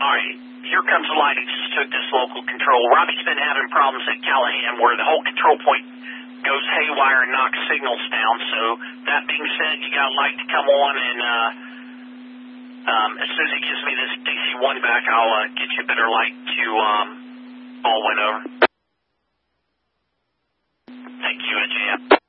All right, here comes the light. It just took this local control. Robbie's been having problems at Callahan where the whole control point goes haywire and knocks signals down. So that being said, you got a light to come on, and as soon as he gives me this DC-1 back, I'll get you a better light to all went over. Thank you, AJM.